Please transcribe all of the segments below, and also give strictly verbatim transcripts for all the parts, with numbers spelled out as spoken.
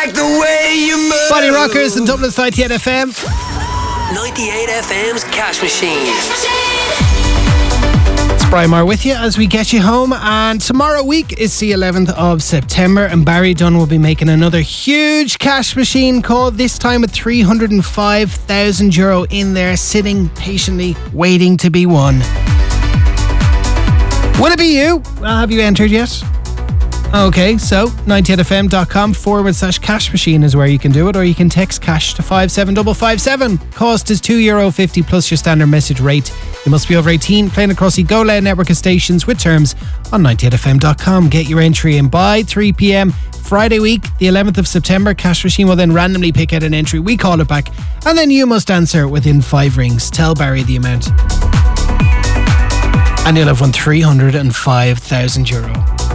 like the way you move. Body Rockers and Dublin's ninety-eight F M. ninety-eight F M's Cash Machine. It's Brian Maher with you as we get you home. And tomorrow week is the eleventh of September, and Barry Dunn will be making another huge cash machine call, this time with three hundred five thousand euro in there, sitting patiently waiting to be won. Will it be you? Well, have you entered yet? Okay, so ninety-eight F M dot com forward slash cash machine is where you can do it, or you can text cash to five seven five five seven. Cost is two euro fifty plus your standard message rate. You must be over eighteen, playing across the Go Loud network of stations with terms on ninety-eight F M dot com. Get your entry in by three p.m. Friday week, the eleventh of September. Cash machine will then randomly pick out an entry. We call it back, and then you must answer within five rings. Tell Barry the amount, and you'll have won three hundred five thousand euro.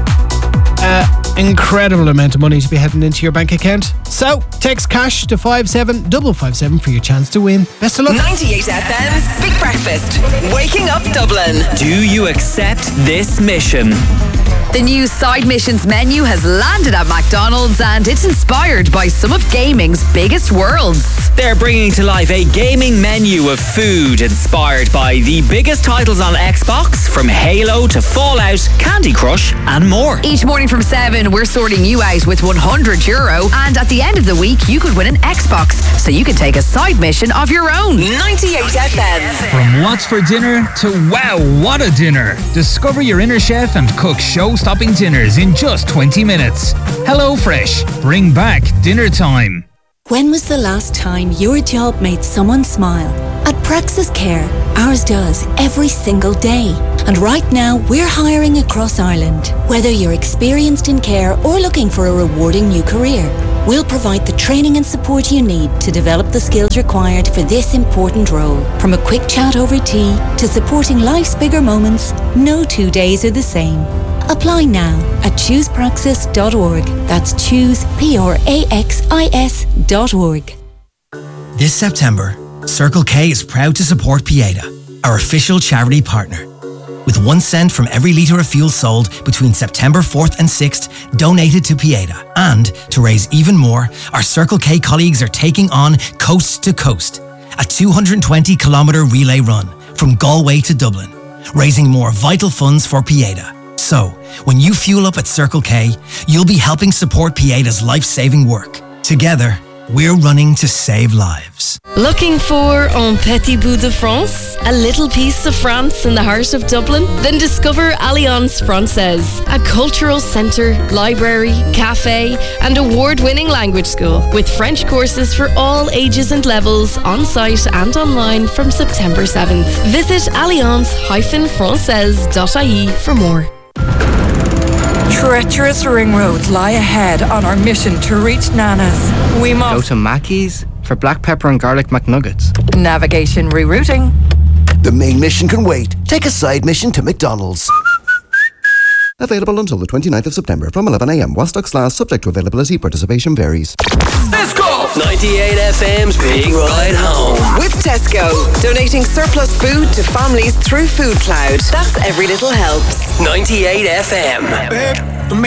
Uh, incredible amount of money to be heading into your bank account. So, text cash to five seven five five seven for your chance to win. Best of luck. ninety-eight F M's Big Breakfast. Waking up Dublin. Do you accept this mission? The new side missions menu has landed at McDonald's, and it's inspired by some of gaming's biggest worlds. They're bringing to life a gaming menu of food inspired by the biggest titles on Xbox, from Halo to Fallout, Candy Crush and more. Each morning from seven, we're sorting you out with one hundred euro, and at the end of the week, you could win an Xbox, so you can take a side mission of your own. ninety-eight F M. From what's for dinner to wow, what a dinner. Discover your inner chef and cook show-stopping dinners in just twenty minutes. HelloFresh. Bring back dinner time. When was the last time your job made someone smile? At Praxis Care, ours does every single day. And right now, we're hiring across Ireland. Whether you're experienced in care or looking for a rewarding new career, we'll provide the training and support you need to develop the skills required for this important role. From a quick chat over tea to supporting life's bigger moments, no two days are the same. Apply now at choose praxis dot org. That's choose, P R A X I S dot org. This September, Circle K is proud to support Pieta, our official charity partner. With one cent from every litre of fuel sold between September fourth and sixth donated to Pieta. And to raise even more, our Circle K colleagues are taking on Coast to Coast, a two hundred twenty kilometre relay run from Galway to Dublin, raising more vital funds for Pieta. So, when you fuel up at Circle K, you'll be helping support Pieta's life-saving work. Together, we're running to save lives. Looking for un petit bout de France? A little piece of France in the heart of Dublin? Then discover Alliance Française, a cultural centre, library, cafe and award-winning language school with French courses for all ages and levels on-site and online from September seventh. Visit alliance dash francaise dot I E for more. Treacherous ring roads lie ahead on our mission to reach Nana's. We must go to Mackey's for black pepper and garlic McNuggets. Navigation rerouting. The main mission can wait. Take a side mission to McDonald's. Available until the twenty-ninth of September from eleven a.m. While stocks last, subject to availability, participation varies. Let's go! ninety-eight F M's Big Ride Home. With Tesco, donating surplus food to families through Food Cloud. That's every little helps. ninety-eight F M.